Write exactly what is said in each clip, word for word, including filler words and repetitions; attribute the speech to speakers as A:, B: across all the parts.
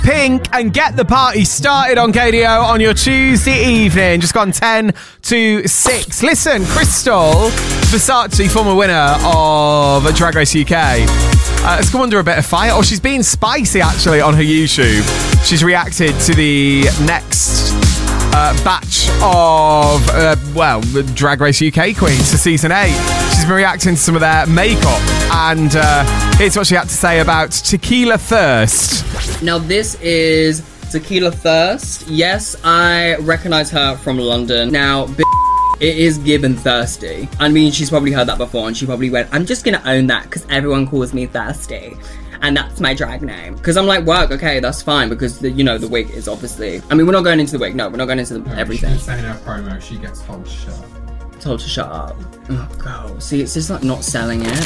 A: Pink and get the party started on K D O on your Tuesday evening. Just gone ten to six. Listen, Crystal Versace, former winner of Drag Race U K, uh, has come under a bit of fire. Or she's been spicy, actually, on her YouTube. She's reacted to the next uh, batch of, uh, well, Drag Race U K queens for season eight. She's been reacting to some of their makeup. And uh, here's what she had to say about Tequila Thirst.
B: Now this is Tequila Thirst. Yes, I recognise her from London. Now, b- it is Gibbon Thirsty. I mean, she's probably heard that before and she probably went, I'm just gonna own that because everyone calls me Thirsty. And that's my drag name. Because I'm like, work, okay, that's fine. Because, the, you know, the wig is obviously... I mean, we're not going into the wig. No, we're not going into the,
C: no,
B: everything.
C: She's saying in her promo, she gets told to shut up.
B: Told to shut up. Oh, God. See, it's just like not selling it.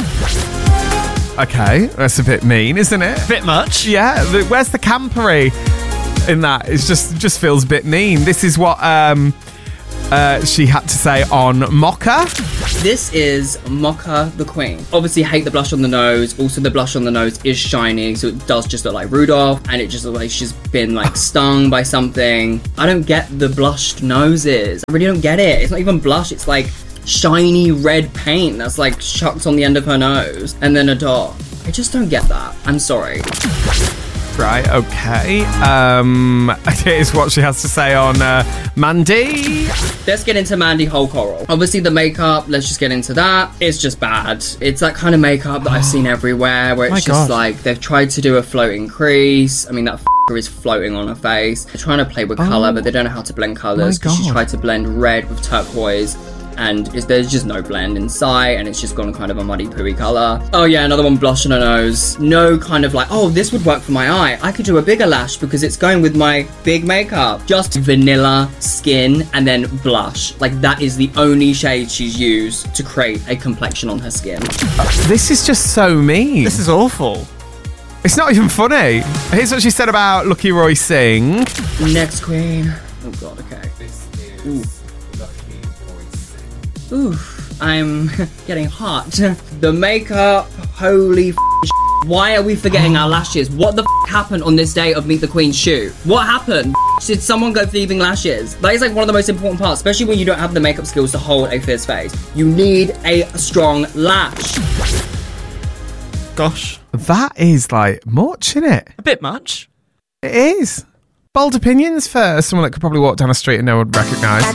A: Okay, that's a bit mean, isn't it?
D: Bit much.
A: Yeah, the, where's the campery in that? It just just feels a bit mean. This is what um, uh, she had to say on Mocha.
B: This is Mocha the Queen. Obviously, hate the blush on the nose. Also, the blush on the nose is shiny, so it does just look like Rudolph, and it just looks like she's been like stung by something. I don't get the blushed noses. I really don't get it. It's not even blush. It's like shiny red paint that's like chucked on the end of her nose and then a dot. I just don't get that. I'm sorry.
A: Right, okay. Um, here's what she has to say on uh, Mandy.
B: Let's get into Mandy Whole Coral. Obviously the makeup, let's just get into that. It's just bad. It's that kind of makeup that I've seen everywhere where it's
A: My
B: just
A: God.
B: like they've tried to do a floating crease. I mean, that f***er is floating on her face. They're trying to play with colour,
A: Oh.
B: but they don't know how to blend colours because she
A: God.
B: tried to blend red with turquoise. And it's, there's just no blend in sight, and it's just gone kind of a muddy pooey colour. Oh yeah, another one, blush on her nose. No kind of like, oh, this would work for my eye. I could do a bigger lash because it's going with my big makeup. Just vanilla skin and then blush. Like that is the only shade she's used to create a complexion on her skin.
A: This is just so mean.
D: This is awful.
A: It's not even funny. Here's what she said about Lucky Roy Singh.
B: Next queen. Oh god, okay.
C: This is
B: Ooh.
C: Lucky Boy Singh.
B: Oof, I'm getting hot. The makeup, holy f***. Why are we forgetting our lashes? What the f*** happened on this day of Meet the Queen shoot? What happened? Did someone go thieving lashes? That is like one of the most important parts, especially when you don't have the makeup skills to hold a fierce face. You need a strong lash.
D: Gosh.
A: That is like much, isn't it?
D: A bit much.
A: It is. Bold opinions for someone that could probably walk down the street and no one would recognise.